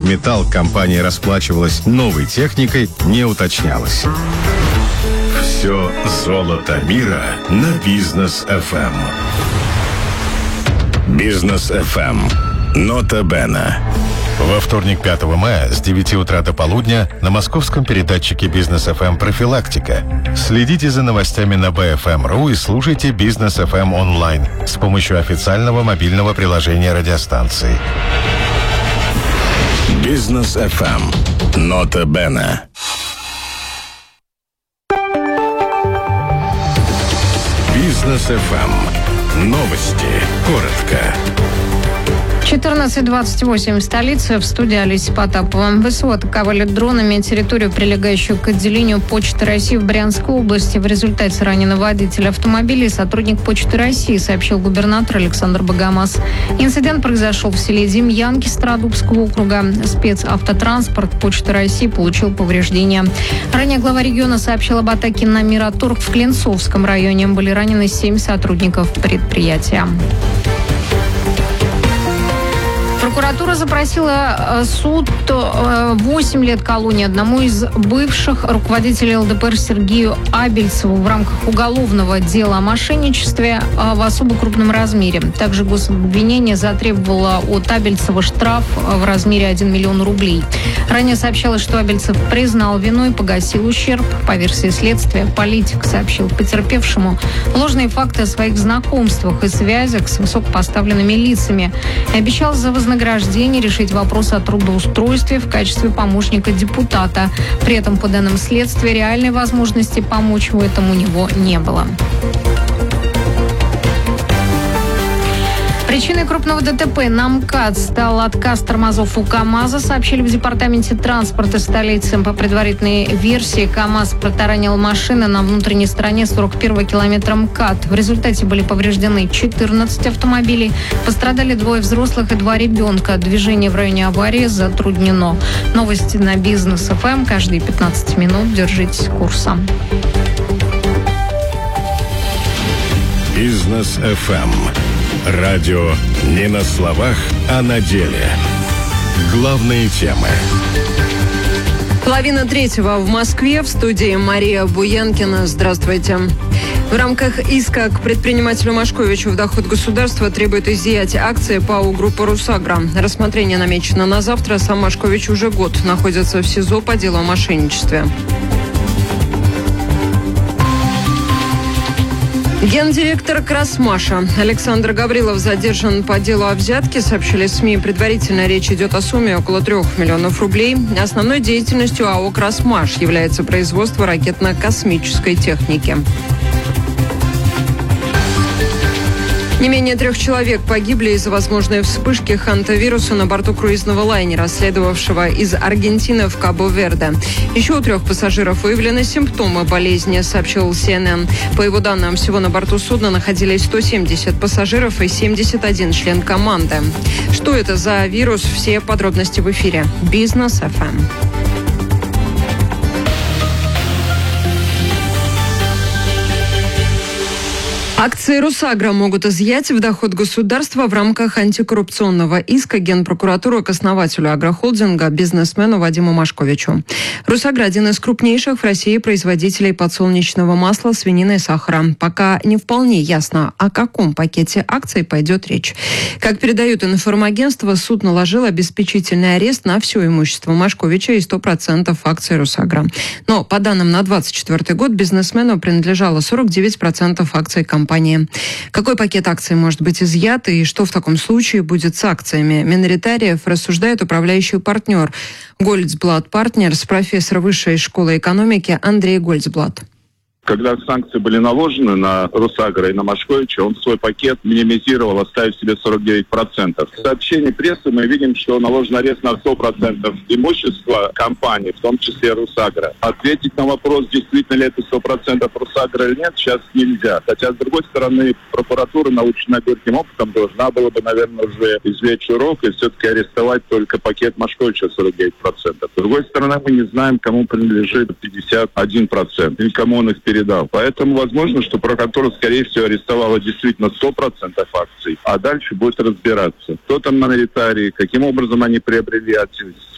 Металл компания расплачивалась новой техникой, не уточнялось. Все золото мира на Бизнес FM. Бизнес FM. Нота Бена. Во вторник, 5 мая с 9 утра до полудня на московском передатчике Бизнес FM «Профилактика». Следите за новостями на BFM.ru и слушайте Бизнес FM онлайн с помощью официального мобильного приложения радиостанции. Бизнес FM. Нота Бена. Бизнес FM. Новости. Коротко. 14:28 в столице. В студии Олеся Потапова. ВСУ атаковали дронами территорию, прилегающую к отделению Почты России в Брянской области. В результате ранен водитель автомобиля и сотрудник Почты России, сообщил губернатор Александр Богомаз. Инцидент произошел в селе Демьянки Стародубского округа. Спецавтотранспорт Почты России получил повреждения. Ранее глава региона сообщил об атаке на Мираторг в Клинцовском районе. Были ранены 7 сотрудников предприятия. Прокуратура запросила суд 8 лет колонии одному из бывших руководителей ЛДПР Сергею Абельцеву в рамках уголовного дела о мошенничестве в особо крупном размере. Также гособвинение затребовало от Абельцева штраф в размере 1 миллион рублей. Ранее сообщалось, что Абельцев признал вину и погасил ущерб. По версии следствия, политик сообщил потерпевшему ложные факты о своих знакомствах и связях с высокопоставленными лицами и обещал за вознаграждение решить вопрос о трудоустройстве в качестве помощника депутата. При этом, по данным следствия, реальной возможности помочь в этом у него не было. Причиной крупного ДТП на МКАД стал отказ тормозов у КАМАЗа, сообщили в департаменте транспорта столицы. По предварительной версии, КАМАЗ протаранил машины на внутренней стороне 41-го километра МКАД. В результате были повреждены 14 автомобилей. Пострадали 2 взрослых и 2 ребенка. Движение в районе аварии затруднено. Новости на Бизнес ФМ. Каждые 15 минут держитесь курса. Бизнес FM. Радио не на словах, а на деле. Главные темы. 2:30 в Москве. В студии Мария Буянкина. Здравствуйте. В рамках иска к предпринимателю Машковичу в доход государства требует изъять акции ПАО «Группа Русагра». Рассмотрение намечено на завтра. Сам Машкович уже год находится в СИЗО по делу о мошенничестве. Гендиректор Красмаша Александр Гаврилов задержан по делу о взятке, сообщили СМИ. Предварительно речь идет о сумме около 3 миллионов рублей. Основной деятельностью АО «Красмаш» является производство ракетно-космической техники. Не менее 3 человек погибли из-за возможной вспышки хантавируса на борту круизного лайнера, следовавшего из Аргентины в Кабо-Верде. Еще у 3 пассажиров выявлены симптомы болезни, сообщил CNN. По его данным, всего на борту судна находились 170 пассажиров и 71 член команды. Что это за вирус? Все подробности в эфире. Бизнес FM. Акции Русагра могут изъять в доход государства в рамках антикоррупционного иска Генпрокуратуры к основателю агрохолдинга, бизнесмену Вадиму Машковичу. Русагра – один из крупнейших в России производителей подсолнечного масла, свинины и сахара. Пока не вполне ясно, о каком пакете акций пойдет речь. Как передают информагентства, суд наложил обеспечительный арест на все имущество Машковича и 100% акций Русагра. Но по данным на 2024 год бизнесмену принадлежало 49% акций компании. Какой пакет акций может быть изъят и что в таком случае будет с акциями миноритариев, рассуждает управляющий партнер Goldblatt Partners, профессор Высшей школы экономики Андрей Goldblatt. Когда санкции были наложены на Русагра и на Машковича, он свой пакет минимизировал, оставив себе 49%. В сообщении прессы мы видим, что наложен арест на 100% имущества компании, в том числе Русагра. Ответить на вопрос, действительно ли это 100% Русагра или нет, сейчас нельзя. Хотя, с другой стороны, прокуратура, наученная горьким опытом, должна была бы, наверное, уже извлечь урок и все-таки арестовать только пакет Машковича 49%. С другой стороны, мы не знаем, кому принадлежит 51% или кому он их передал. Поэтому возможно, что прокуратура, скорее всего, арестовала действительно 100% акций, а дальше будет разбираться. Кто там миноритарии, каким образом они приобрели акции,